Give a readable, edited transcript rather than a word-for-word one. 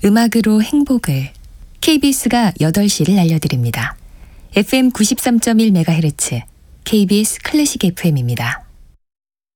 음악으로 행복을 KBS가 8시를 알려드립니다. FM 93.1MHz KBS 클래식 FM입니다.